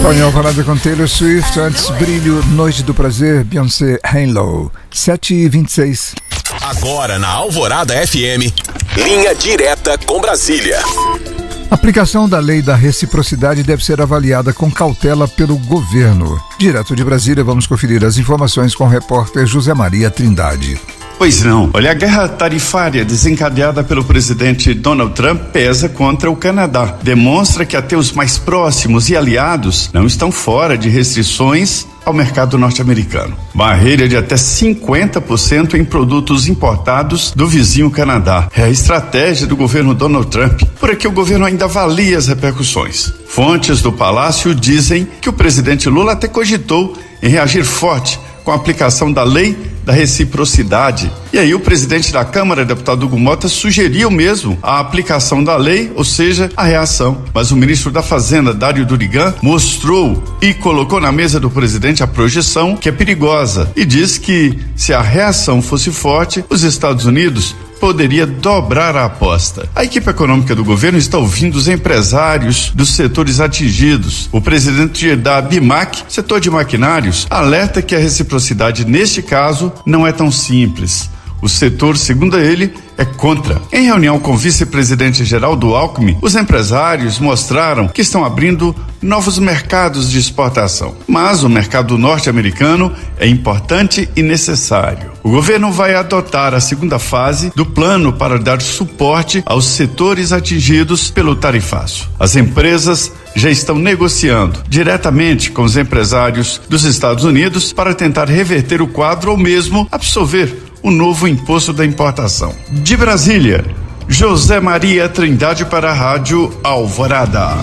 Põe Alvorada com Taylor Swift, antes Brilho, Noite do Prazer, Beyoncé, Halo, 7h26. Agora na Alvorada FM, linha direta com Brasília. A aplicação da lei da reciprocidade deve ser avaliada com cautela pelo governo. Direto de Brasília, vamos conferir as informações com o repórter José Maria Trindade. Pois não. Olha, a guerra tarifária desencadeada pelo presidente Donald Trump pesa contra o Canadá. Demonstra que até os mais próximos e aliados não estão fora de restrições ao mercado norte-americano. Barreira de até 50% em produtos importados do vizinho Canadá. É a estratégia do governo Donald Trump. Por aqui o governo ainda avalia as repercussões. Fontes do Palácio dizem que o presidente Lula até cogitou em reagir forte com a aplicação da lei da reciprocidade. E aí o presidente da Câmara, deputado Hugo Mota, sugeriu mesmo a aplicação da lei, ou seja, a reação. Mas o ministro da Fazenda, Dário Durigan, mostrou e colocou na mesa do presidente a projeção que é perigosa e diz que se a reação fosse forte, os Estados Unidos poderia dobrar a aposta. A equipe econômica do governo está ouvindo os empresários dos setores atingidos. O presidente da BIMAC, setor de maquinários, alerta que a reciprocidade neste caso não é tão simples. O setor, segundo ele, é contra. Em reunião com o vice-presidente Geraldo Alckmin, os empresários mostraram que estão abrindo novos mercados de exportação. Mas o mercado norte-americano é importante e necessário. O governo vai adotar a segunda fase do plano para dar suporte aos setores atingidos pelo tarifaço. As empresas já estão negociando diretamente com os empresários dos Estados Unidos para tentar reverter o quadro ou mesmo absorver o novo imposto da importação. De Brasília, José Maria Trindade para a Rádio Alvorada.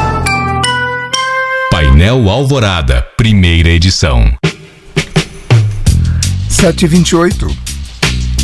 Painel Alvorada, primeira edição. 7h28.